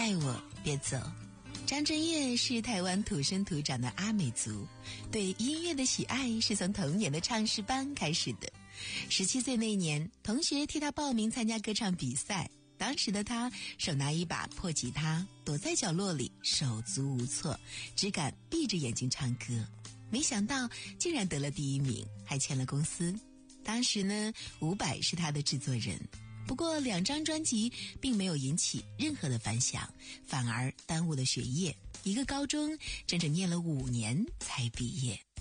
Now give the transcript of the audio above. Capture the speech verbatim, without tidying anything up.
爱我别走。张震岳是台湾土生土长的阿美族，对音乐的喜爱是从童年的唱诗班开始的。十七岁那年，同学替他报名参加歌唱比赛，当时的他手拿一把破吉他，躲在角落里手足无措，只敢闭着眼睛唱歌。没想到竟然得了第一名，还签了公司。当时呢，伍佰是他的制作人。不过两张专辑并没有引起任何的反响，反而耽误了学业，一个高中整整念了五年才毕业。